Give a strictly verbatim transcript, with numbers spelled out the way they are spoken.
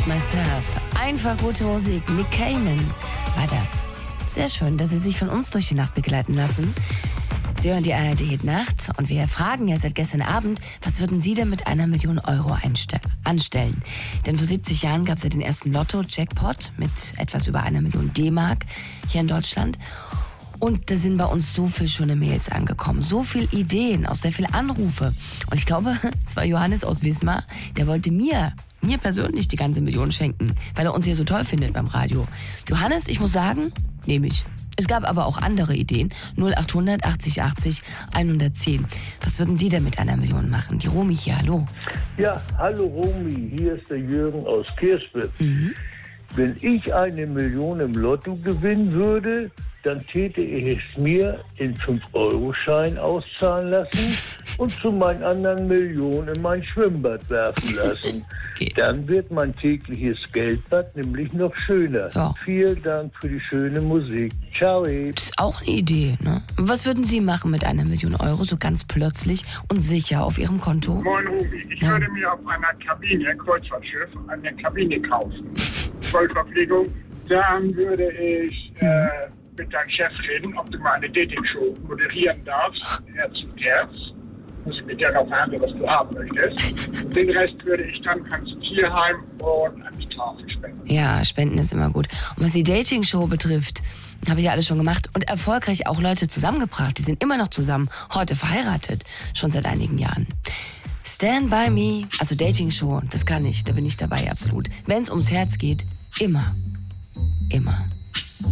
Myself. Einfach gute Musik. Nick Cayman war das. Sehr schön, dass Sie sich von uns durch die Nacht begleiten lassen. Sie hören die A R D-Nacht und wir fragen ja seit gestern Abend, was würden Sie denn mit einer Million Euro einste- anstellen? Denn vor siebzig Jahren gab es ja den ersten Lotto-Jackpot mit etwas über einer Million D-Mark hier in Deutschland. Und da sind bei uns so viel schöne Mails angekommen, so viel Ideen, auch sehr viele Anrufe. Und ich glaube, es war Johannes aus Wismar, der wollte mir, mir persönlich die ganze Million schenken, weil er uns hier so toll findet beim Radio. Johannes, ich muss sagen, nehme ich. Es gab aber auch andere Ideen. null achthundert achtzig achtzig hundertzehn. Was würden Sie denn mit einer Million machen? Die Romy hier, hallo. Ja, hallo Romy, hier ist der Jürgen aus Kirchberg. Mhm. Wenn ich eine Million im Lotto gewinnen würde, dann täte ich es mir in fünf Euro Schein auszahlen lassen und zu meinen anderen Millionen in mein Schwimmbad werfen lassen. Okay. Dann wird mein tägliches Geldbad nämlich noch schöner. Ja. Vielen Dank für die schöne Musik. Ciao. Das ist auch eine Idee, ne? Was würden Sie machen mit einer Million Euro, so ganz plötzlich und sicher auf Ihrem Konto? Moin Ruby, ich Ja. würde mir auf einer Kabine, Kreuzfahrtschiff, eine Kabine kaufen. Vollverpflegung. Dann würde ich äh, mit deinem Chef reden, ob du mal eine Dating-Show moderieren darfst. Herz zu Herz. Muss ich mit dir noch verhandeln, was du haben möchtest. Und den Rest würde ich dann ans Tierheim und an die Tafel spenden. Ja, Spenden ist immer gut. Und was die Dating-Show betrifft, habe ich ja alles schon gemacht und erfolgreich auch Leute zusammengebracht. Die sind immer noch zusammen, heute verheiratet, schon seit einigen Jahren. Stand by me, also Dating-Show, das kann ich, da bin ich dabei, absolut. Wenn es ums Herz geht, immer, immer.